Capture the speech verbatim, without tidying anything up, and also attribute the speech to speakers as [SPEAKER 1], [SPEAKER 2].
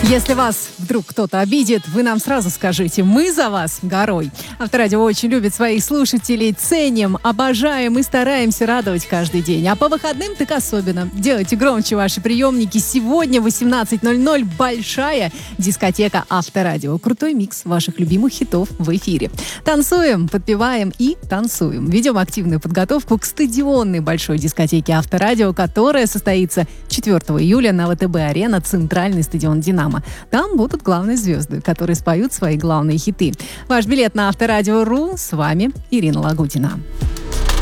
[SPEAKER 1] Если вас вдруг кто-то обидит, вы нам сразу скажите: мы за вас горой. Авторадио очень любит своих слушателей, ценим, обожаем и стараемся радовать каждый день. А по выходным так особенно. Делайте громче ваши приемники. Сегодня в восемнадцать ноль ноль большая дискотека Авторадио. Крутой микс ваших любимых хитов в эфире. Танцуем, подпеваем и танцуем. Ведем активную подготовку к стадионной большой дискотеке Авторадио, которая состоится четвёртого июля на ВТБ-арена, центральный стадион «Динамо». Там будут главные звезды, которые споют свои главные хиты. Ваш билет на Авторадио.ру. С вами Ирина Лагутина.